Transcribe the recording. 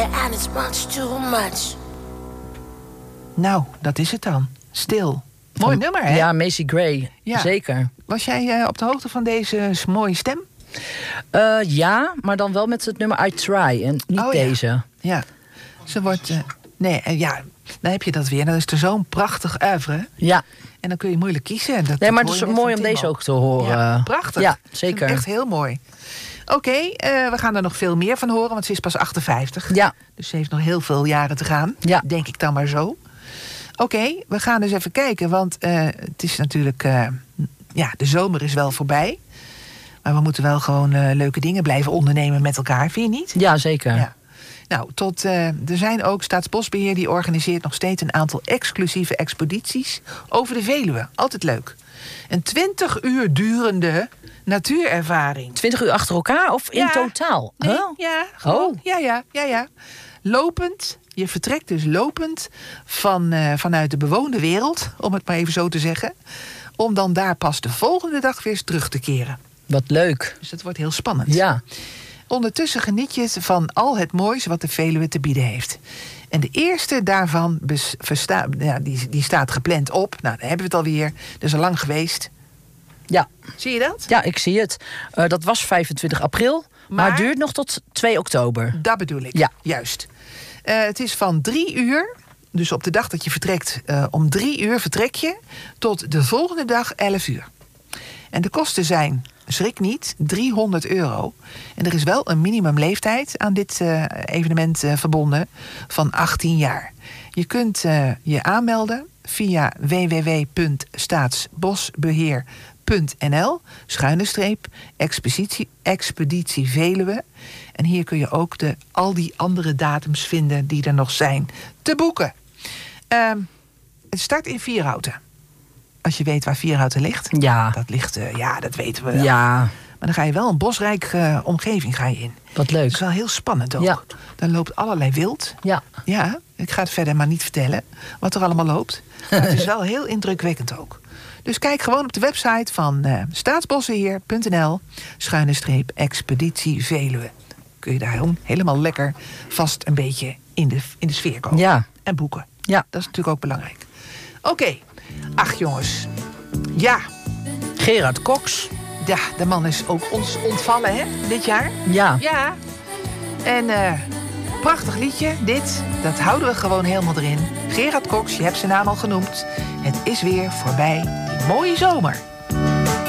and it's much too much. Nou, dat is het dan. Stil. Mooi nummer, hè? Ja, Macy Gray. Ja. Zeker. Was jij op de hoogte van deze mooie stem? Ja, maar dan wel met het nummer I Try en niet deze. Ja. Ze wordt... dan heb je dat weer. Dan is er zo'n prachtig oeuvre. Ja. En dan kun je moeilijk kiezen. Nee, maar het is mooi om deze ook te horen. Ja, prachtig. Ja, zeker. Echt heel mooi. Oké, we gaan er nog veel meer van horen, want ze is pas 58. Ja. Dus ze heeft nog heel veel jaren te gaan. Ja. Denk ik dan maar zo. Oké, we gaan dus even kijken, want het is natuurlijk... de zomer is wel voorbij. Maar we moeten wel gewoon leuke dingen blijven ondernemen met elkaar, vind je niet? Ja, zeker. Ja. Nou, er zijn ook Staatsbosbeheer die organiseert nog steeds een aantal exclusieve expedities over de Veluwe. Altijd leuk. Een 20 uur durende natuurervaring. 20 uur achter elkaar of in totaal? Nee, huh? Ja, gewoon. Ja. Lopend. Je vertrekt dus lopend vanuit de bewoonde wereld, om het maar even zo te zeggen. Om dan daar pas de volgende dag weer eens terug te keren. Wat leuk. Dus dat wordt heel spannend. Ja. Ondertussen geniet je van al het moois wat de Veluwe te bieden heeft. En de eerste daarvan die staat gepland op. Nou, dan hebben we het alweer. Dat is al lang geweest. Ja. Zie je dat? Ja, ik zie het. Dat was 25 april, maar het duurt nog tot 2 oktober. Dat bedoel ik, ja. Juist. Het is van 3 uur, dus op de dag dat je vertrekt... om 3 uur vertrek je tot de volgende dag 11 uur. En de kosten zijn... schrik niet, €300. En er is wel een minimumleeftijd aan dit evenement verbonden van 18 jaar. Je kunt je aanmelden via www.staatsbosbeheer.nl/expeditie Veluwe. En hier kun je ook al die andere datums vinden die er nog zijn te boeken. Het start in Vierhouten. Als je weet waar Vierhouten ligt. Ja. Dat ligt, dat weten we wel. Ja. Maar dan ga je wel een bosrijke omgeving in. Wat leuk. Dat is wel heel spannend ook. Ja. Dan loopt allerlei wild. Ja. Ja, ik ga het verder maar niet vertellen wat er allemaal loopt. Maar het is wel heel indrukwekkend ook. Dus kijk gewoon op de website van staatsbosbeheer.nl/expeditie Veluwe. Kun je daar helemaal lekker vast een beetje in de sfeer komen. Ja. En boeken. Ja. Dat is natuurlijk ook belangrijk. Oké. Ach jongens. Ja. Gerard Cox. Ja, de man is ook ons ontvallen, hè, dit jaar. Ja. Ja. En prachtig liedje, dit. Dat houden we gewoon helemaal erin. Gerard Cox, je hebt zijn naam al genoemd. Het is weer voorbij, die mooie zomer.